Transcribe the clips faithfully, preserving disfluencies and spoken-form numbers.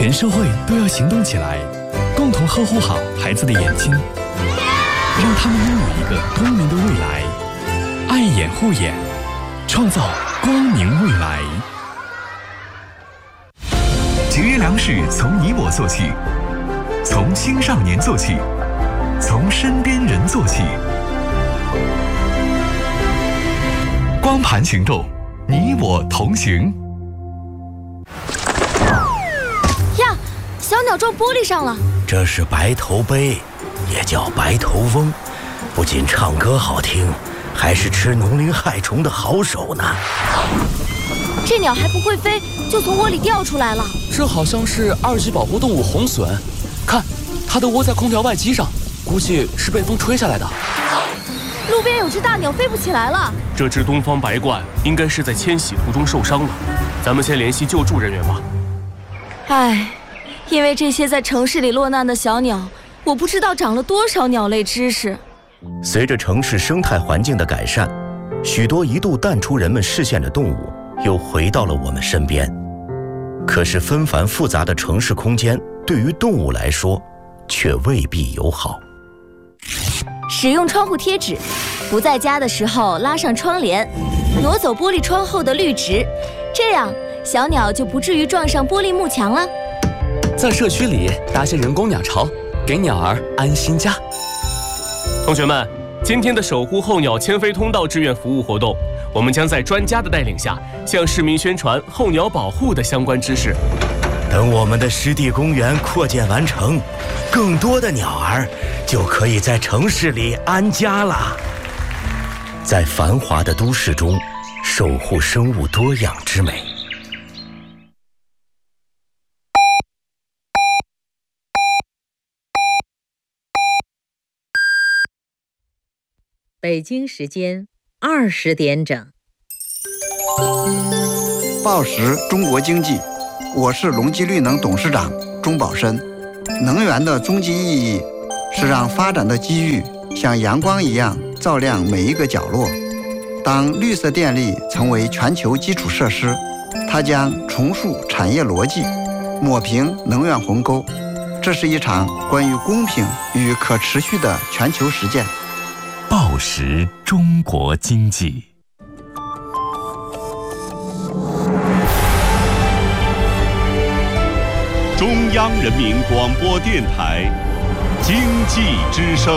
全社会都要行动起来，共同呵护好孩子的眼睛，让他们拥有一个光明的未来。爱眼护眼，创造光明未来。 节约粮食从你我做起，从青少年做起，从身边人做起。光盘行动，你我同行。 呀，小鸟撞玻璃上了。 这是白头鹎，也叫白头翁，不仅唱歌好听，还是吃农林害虫的好手呢。 这鸟还不会飞，就从窝里掉出来了。 这好像是二级保护动物红隼，看，它的窝在空调外机上，估计是被风吹下来的。 路边有只大鸟飞不起来了。 这只东方白鹳应该是在迁徙途中受伤了，咱们先联系救助人员吧。 唉，因为这些在城市里落难的小鸟，我不知道长了多少鸟类知识。 随着城市生态环境的改善，许多一度淡出人们视线的动物又回到了我们身边。可是纷繁复杂的城市空间对于动物来说却未必友好。 使用窗户贴纸，不在家的时候拉上窗帘，挪走玻璃窗后的绿植，这样小鸟就不至于撞上玻璃幕墙了。 在社区里搭些人工鸟巢，给鸟儿安心家。 同学们，今天的守护候鸟迁飞通道志愿服务活动，我们将在专家的带领下，向市民宣传候鸟保护的相关知识。 等我们的湿地公园扩建完成，更多的鸟儿就可以在城市里安家了。在繁华的都市中，守护生物多样之美。 北京时间二十点整。 报时中国经济，我是隆基绿能董事长钟宝申。能源的终极意义是让发展的机遇像阳光一样照亮每一个角落。当绿色电力成为全球基础设施，它将重塑产业逻辑，抹平能源鸿沟。这是一场关于公平与可持续的全球实践。 报时中国经济。 中央人民广播电台经济之声。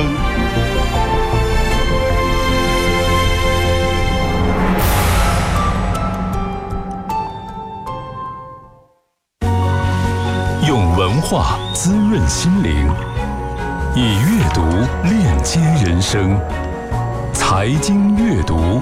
用文化滋润心灵，以阅读链接人生。财经阅读。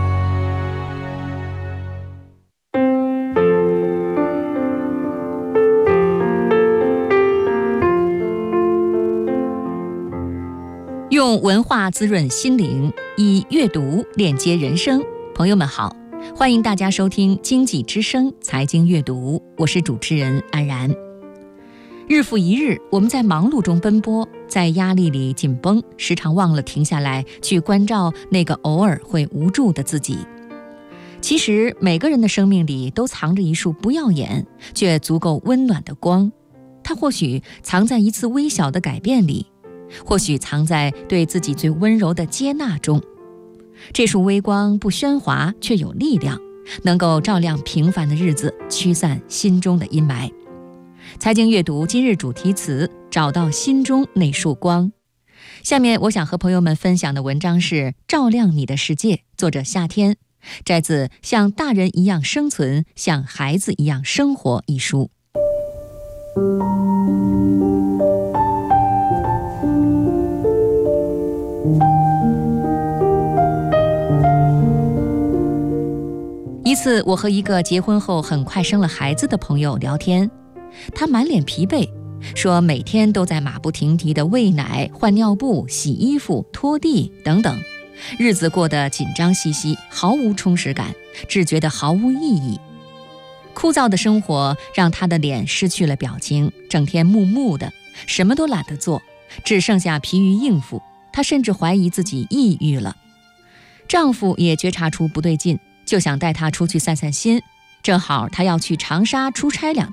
用文化滋润心灵，以阅读链接人生。朋友们好，欢迎大家收听经济之声财经阅读，我是主持人安然。日复一日，我们在忙碌中奔波，在压力里紧绷，时常忘了停下来去关照那个偶尔会无助的自己。其实每个人的生命里都藏着一束不耀眼却足够温暖的光，它或许藏在一次微小的改变里，或许藏在对自己最温柔的接纳中。这束微光不喧哗，却有力量，能够照亮平凡的日子，驱散心中的阴霾。财经阅读今日主题词：找到心中那束光。下面我想和朋友们分享的文章是《照亮你的世界》，作者夏天，摘自《像大人一样生存，像孩子一样生活》一书。一次，我和一个结婚后很快生了孩子的朋友聊天，他满脸疲惫，说每天都在马不停蹄地喂奶、换尿布、洗衣服、拖地等等，日子过得紧张兮兮，毫无充实感，只觉得毫无意义。枯燥的生活让他的脸失去了表情，整天木木的，什么都懒得做，只剩下疲于应付。他甚至怀疑自己抑郁了。丈夫也觉察出不对劲，就想带她出去散散心。正好她要去长沙出差两天，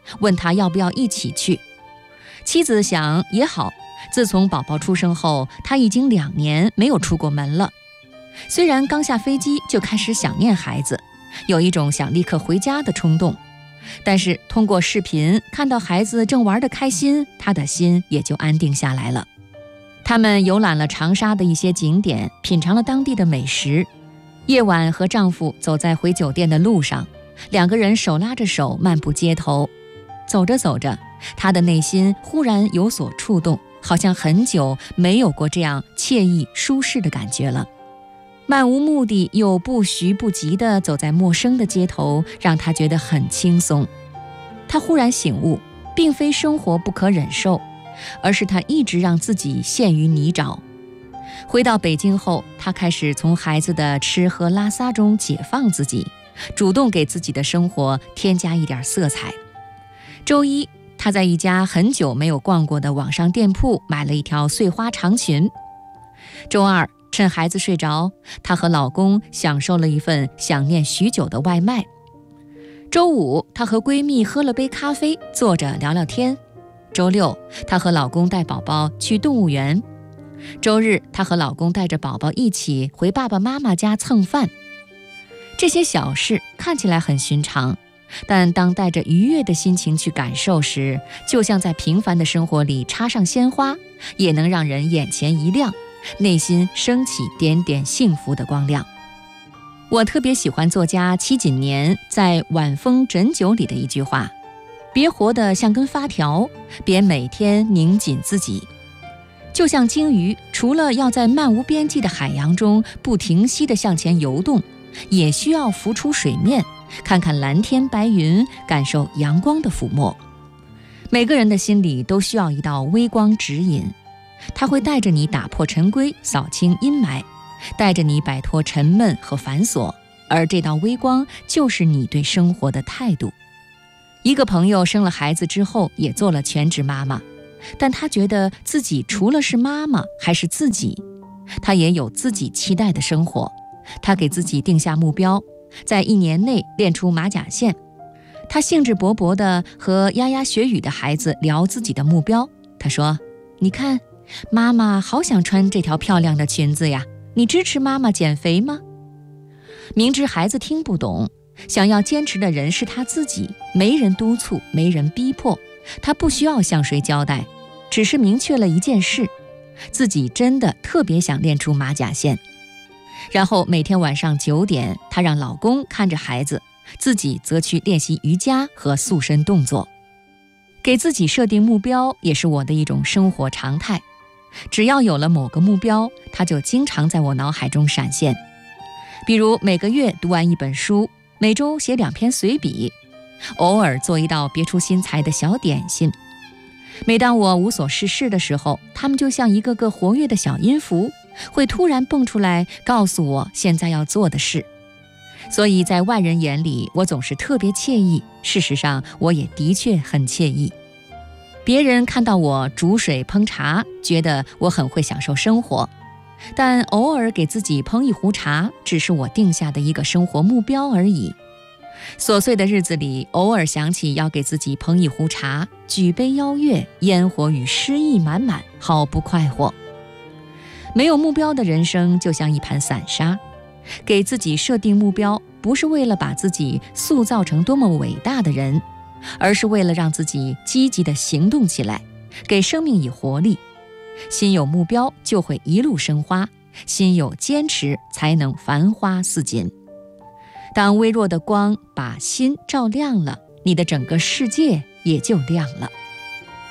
问他要不要一起去。妻子想也好，自从宝宝出生后，他已经两年没有出过门了。虽然刚下飞机就开始想念孩子，有一种想立刻回家的冲动，但是通过视频看到孩子正玩得开心，他的心也就安定下来了。他们游览了长沙的一些景点，品尝了当地的美食。夜晚和丈夫走在回酒店的路上，两个人手拉着手漫步街头。走着走着，她的内心忽然有所触动，好像很久没有过这样惬意舒适的感觉了。漫无目的又不徐不急地走在陌生的街头，让她觉得很轻松。她忽然醒悟，并非生活不可忍受，而是她一直让自己陷于泥沼。回到北京后，她开始从孩子的吃喝拉撒中解放自己，主动给自己的生活添加一点色彩。周一，她在一家很久没有逛过的网上店铺买了一条碎花长裙。周二，趁孩子睡着，她和老公享受了一份想念许久的外卖。周五，她和闺蜜喝了杯咖啡，坐着聊聊天。周六，她和老公带宝宝去动物园。周日，她和老公带着宝宝一起回爸爸妈妈家蹭饭。这些小事看起来很寻常，但当带着愉悦的心情去感受时，就像在平凡的生活里插上鲜花，也能让人眼前一亮，内心升起点点幸福的光亮。我特别喜欢作家戚锦年在《晚风枕酒》里的一句话：别活得像根发条，别每天拧紧自己。就像鲸鱼，除了要在漫无边际的海洋中不停息地向前游动，也需要浮出水面，看看蓝天白云，感受阳光的抚摸。每个人的心里都需要一道微光指引，它会带着你打破陈规，扫清阴霾，带着你摆脱沉闷和繁琐，而这道微光就是你对生活的态度。一个朋友生了孩子之后也做了全职妈妈，但她觉得自己除了是妈妈还是自己，她也有自己期待的生活。她给自己定下目标，在一年内练出马甲线。她兴致勃勃地和牙牙学语的孩子聊自己的目标。她说：你看，妈妈好想穿这条漂亮的裙子呀，你支持妈妈减肥吗？明知孩子听不懂，想要坚持的人是他自己，没人督促，没人逼迫，他不需要向谁交代，只是明确了一件事，自己真的特别想练出马甲线。然后每天晚上九点，她让老公看着孩子，自己则去练习瑜伽和塑身动作。给自己设定目标也是我的一种生活常态，只要有了某个目标，它就经常在我脑海中闪现。比如每个月读完一本书，每周写两篇随笔，偶尔做一道别出心裁的小点心。每当我无所事事的时候，它们就像一个个活跃的小音符，会突然蹦出来告诉我现在要做的事。所以在外人眼里，我总是特别惬意，事实上我也的确很惬意。别人看到我煮水烹茶，觉得我很会享受生活，但偶尔给自己烹一壶茶，只是我定下的一个生活目标而已。琐碎的日子里，偶尔想起要给自己烹一壶茶，举杯邀月，烟火与诗意满满，好不快活。没有目标的人生就像一盘散沙，给自己设定目标，不是为了把自己塑造成多么伟大的人，而是为了让自己积极地行动起来，给生命以活力。心有目标就会一路生花，心有坚持才能繁花似锦。当微弱的光把心照亮了，你的整个世界也就亮了。